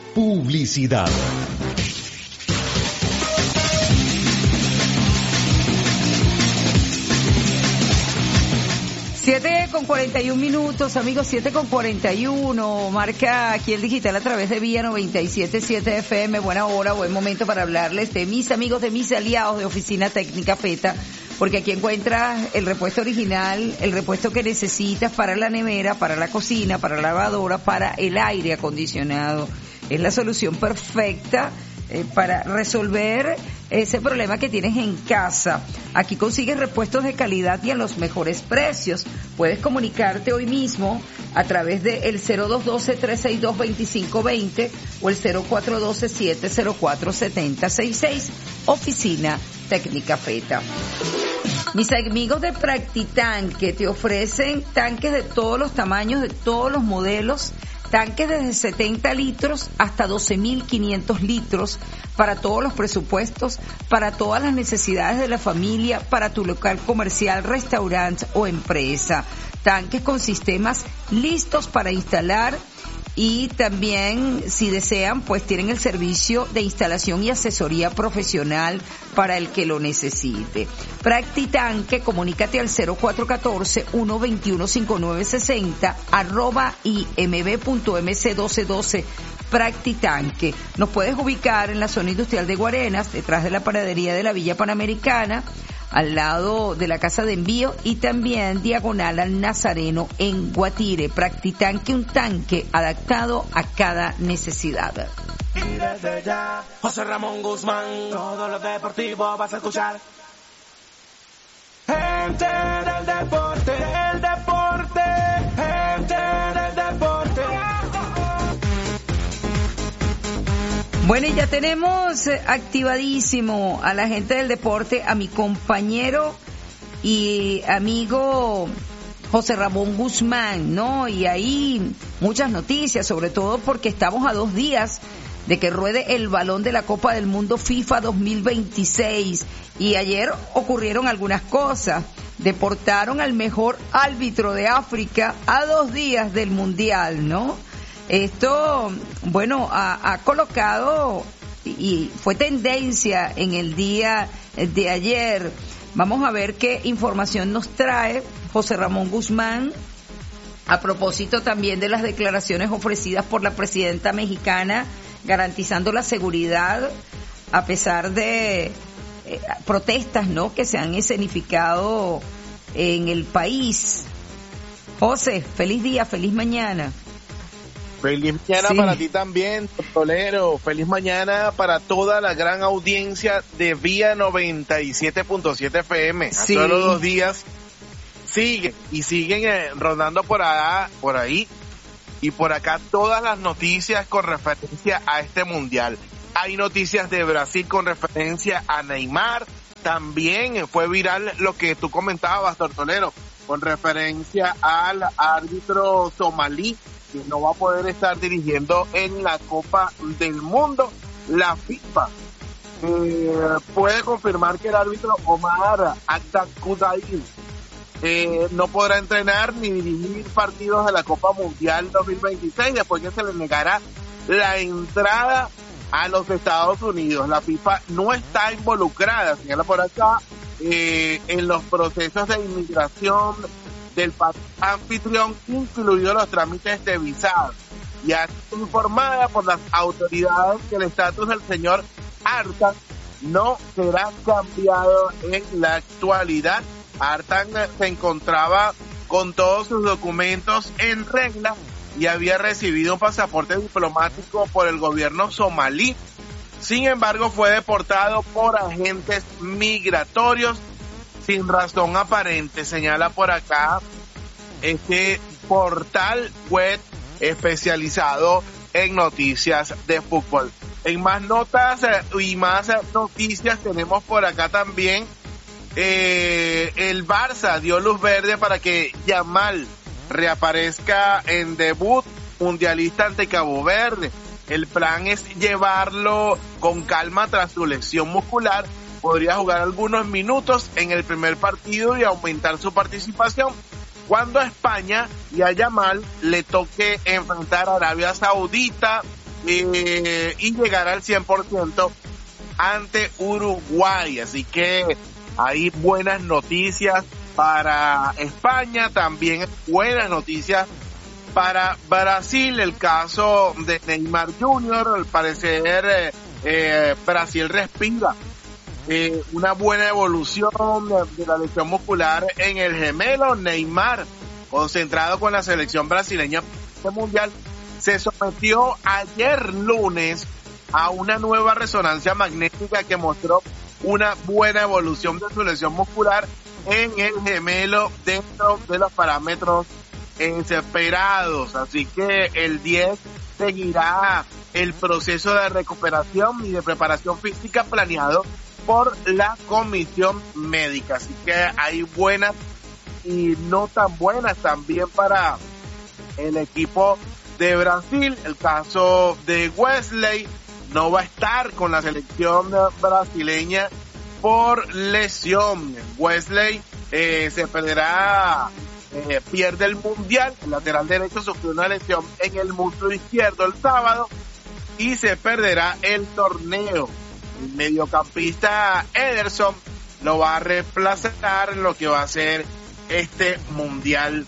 Publicidad. 7:41, amigos, 7:41, marca aquí el digital a través de Vía 97.7 FM. Buena hora, buen momento para hablarles de mis amigos, de mis aliados de Oficina Técnica Feta, porque aquí encuentras el repuesto original, el repuesto que necesitas para la nevera, para la cocina, para la lavadora, para el aire acondicionado. Es la solución perfecta para resolver ese problema que tienes en casa. Aquí consigues repuestos de calidad y a los mejores precios. Puedes comunicarte hoy mismo a través de el 0212-362-2520 o el 0412-704-7066. Oficina Técnica Feta. Mis amigos de Practitanque te ofrecen tanques de todos los tamaños, de todos los modelos, tanques desde 70 litros hasta 12.500 litros para todos los presupuestos, para todas las necesidades de la familia, para tu local comercial, restaurante o empresa. Tanques con sistemas listos para instalar y también, si desean, pues tienen el servicio de instalación y asesoría profesional para el que lo necesite. Practitanque, comunícate al 0414-121-5960 @imb.mc1212. Practitanque. Nos puedes ubicar en la zona industrial de Guarenas, detrás de la panadería de la Villa Panamericana, al lado de la casa de envío, y también diagonal al Nazareno en Guatire. Practitanque, un tanque adaptado a cada necesidad. Y desde ya, José Ramón Guzmán, todo lo deportivo vas a escuchar. Gente del deporte, el deporte, gente del deporte. Bueno, y ya tenemos activadísimo a la gente del deporte, a mi compañero y amigo José Ramón Guzmán, ¿no? Y ahí muchas noticias, sobre todo porque estamos a 2 días de que ruede el balón de la Copa del Mundo FIFA 2026. Y ayer ocurrieron algunas cosas. Deportaron al mejor árbitro de África a 2 días del Mundial, ¿no? Esto, bueno, ha colocado y fue tendencia en el día de ayer. Vamos a ver qué información nos trae José Ramón Guzmán a propósito también de las declaraciones ofrecidas por la presidenta mexicana garantizando la seguridad a pesar de protestas, ¿no?, que se han escenificado en el país. José, feliz día, feliz mañana. Feliz mañana, sí, para ti también, Tolero. Feliz mañana para toda la gran audiencia de Vía 97.7 FM. Sí. A todos los días siguen rondando por ahí y por acá todas las noticias con referencia a este mundial. Hay noticias de Brasil con referencia a Neymar. También fue viral lo que tú comentabas, Tortolero, con referencia al árbitro somalí que no va a poder estar dirigiendo en la Copa del Mundo. La FIFA puede confirmar que el árbitro Omar Aktakudair no podrá entrenar ni dirigir partidos de la Copa Mundial 2026 después que se le negará la entrada a los Estados Unidos. La FIFA no está involucrada, señala por acá, en los procesos de inmigración del país anfitrión, incluidos los trámites de visado. Ya informada por las autoridades que el estatus del señor Artan no será cambiado en la actualidad. Artan se encontraba con todos sus documentos en regla y había recibido un pasaporte diplomático por el gobierno somalí. Sin embargo, fue deportado por agentes migratorios sin razón aparente, señala por acá este portal web especializado en noticias de fútbol. En más notas y más noticias tenemos por acá también el Barça dio luz verde para que Yamal reaparezca en debut mundialista ante Cabo Verde. El plan es llevarlo con calma tras su lesión muscular. Podría jugar algunos minutos en el primer partido y aumentar su participación cuando a España y a Yamal le toque enfrentar a Arabia Saudita y llegar al 100% ante Uruguay. Así que hay buenas noticias para España, también buenas noticias para Brasil. El caso de Neymar Jr., al parecer Brasil respira una buena evolución de la lesión muscular en el gemelo. Neymar, concentrado con la selección brasileña mundial, se sometió ayer lunes a una nueva resonancia magnética que mostró una buena evolución de su lesión muscular en el gemelo dentro de los parámetros esperados. Así que el 10 seguirá el proceso de recuperación y de preparación física planeado por la comisión médica. Así que hay buenas y no tan buenas también para el equipo de Brasil. El caso de Wesley no va a estar con la selección brasileña por lesión. Wesley se perderá, pierde el mundial. El lateral derecho sufrió una lesión en el muslo izquierdo el sábado y se perderá el torneo. El mediocampista Ederson lo va a reemplazar en lo que va a ser este mundial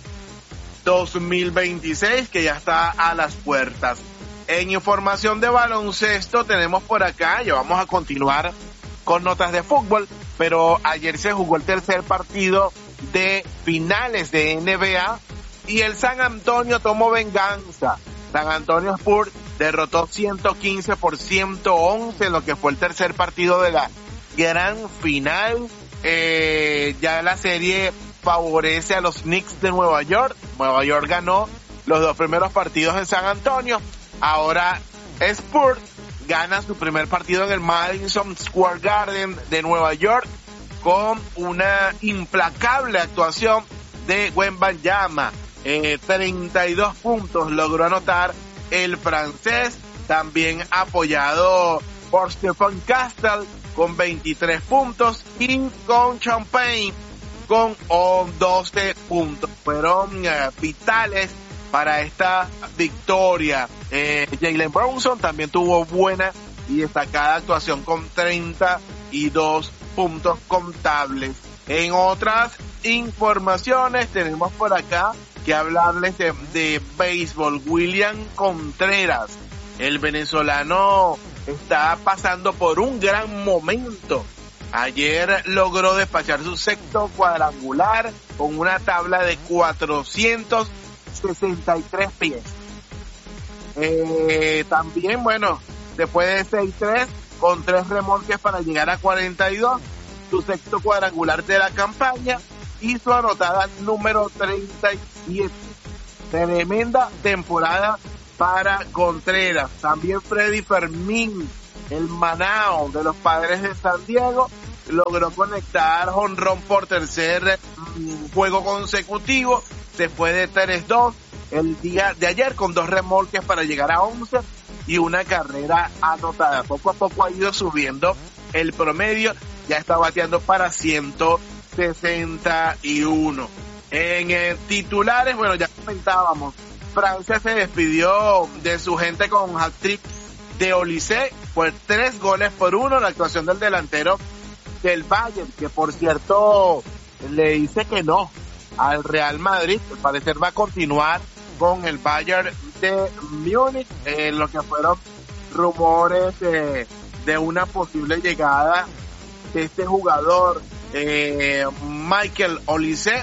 2026, que ya está a las puertas. En información de baloncesto tenemos por acá, ya vamos a continuar con notas de fútbol, pero ayer se jugó el tercer partido de finales de NBA y el San Antonio tomó venganza. San Antonio Spurs derrotó 115 por 111 en lo que fue el tercer partido de la gran final. Ya la serie favorece a los Knicks de Nueva York. Nueva York ganó los dos primeros partidos en San Antonio. Ahora Spurs gana su primer partido en el Madison Square Garden de Nueva York con una implacable actuación de Wembanyama. 32 puntos logró anotar el francés, también apoyado por Stephen Castle con 23 puntos y con Champagne con 12 puntos. Fueron vitales para esta victoria. Jalen Brunson también tuvo buena y destacada actuación con 32 puntos contables. En otras informaciones tenemos por acá que hablarles de béisbol. William Contreras, el venezolano, está pasando por un gran momento. Ayer logró despachar su sexto cuadrangular con una tabla de 463 pies. También, bueno, después de 6-3, con 3 remolques para llegar a 42, su sexto cuadrangular de la campaña y su anotada número 37. Tremenda temporada para Contreras. También Freddy Fermín, el Manao de los Padres de San Diego, logró conectar jonrón por tercer juego consecutivo. Se fue de 3-2 el día de ayer con 2 remolques para llegar a 11 y una carrera anotada. Poco a poco ha ido subiendo el promedio, ya está bateando para 161. En titulares, bueno, ya comentábamos, Francia se despidió de su gente con hat-trick de Olise por 3-1. La actuación del delantero del Bayern, que por cierto le dice que no al Real Madrid. Al parecer va a continuar con el Bayern de Múnich, lo que fueron rumores de una posible llegada de este jugador, Michael Olise,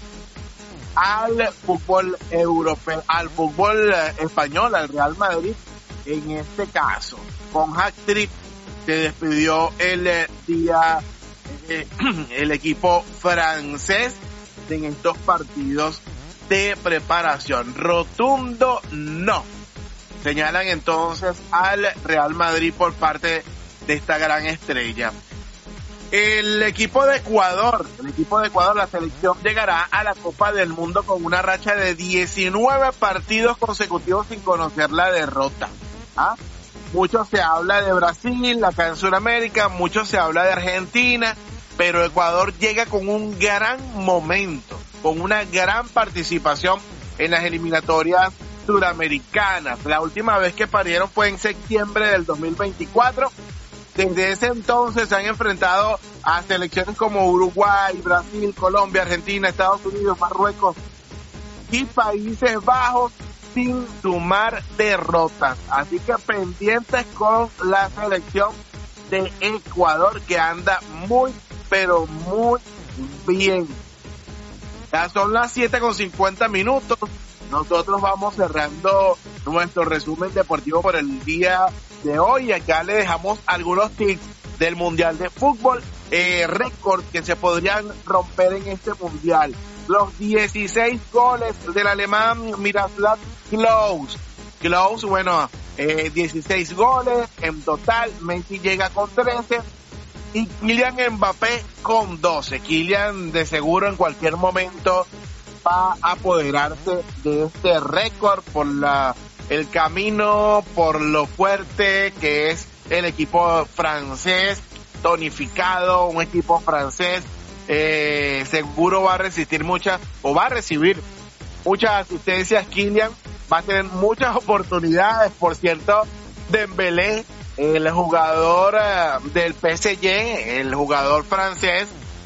al fútbol europeo, al fútbol español, al Real Madrid. En este caso, con hat-trick se despidió el día el equipo francés en estos partidos de preparación. Rotundo no. Señalan entonces al Real Madrid por parte de esta gran estrella. El equipo de Ecuador, la selección llegará a la Copa del Mundo con una racha de 19 partidos consecutivos sin conocer la derrota. Mucho se habla de Brasil, acá en Sudamérica, mucho se habla de Argentina, pero Ecuador llega con un gran momento, con una gran participación en las eliminatorias suramericanas. La última vez que parieron fue en septiembre del 2024. Desde ese entonces se han enfrentado a selecciones como Uruguay, Brasil, Colombia, Argentina, Estados Unidos, Marruecos y Países Bajos, sin sumar derrotas. Así que pendientes con la selección de Ecuador, que anda muy, pero muy bien. Ya son las 7:50. Nosotros vamos cerrando nuestro resumen deportivo por el día de hoy. Acá le dejamos algunos tips del Mundial de Fútbol, récord que se podrían romper en este Mundial. Los 16 goles del alemán Miroslav Klose. Klose, bueno, 16 goles en total. Messi llega con 13 y Kylian Mbappé con 12. Kylian de seguro en cualquier momento va a apoderarse de este récord por el camino, por lo fuerte que es el equipo francés, tonificado, un equipo francés. Seguro va a recibir muchas asistencias. Kylian va a tener muchas oportunidades. Por cierto, Dembélé, el jugador del PSG, el jugador francés,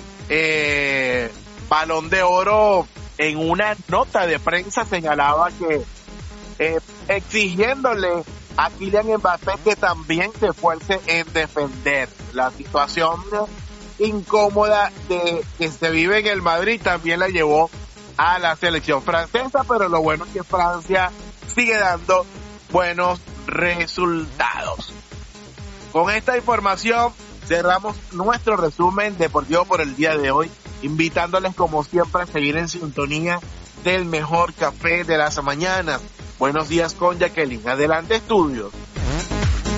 Balón de Oro, en una nota de prensa señalaba que exigiéndole a Kylian Mbappé que también se esfuerce en defender. La situación incómoda que se vive en el Madrid también la llevó a la selección francesa, pero lo bueno es que Francia sigue dando buenos resultados. Con esta información cerramos nuestro resumen deportivo por el día de hoy, invitándoles como siempre a seguir en sintonía del mejor café de las mañanas. Buenos días con Jacqueline. Adelante, estudios.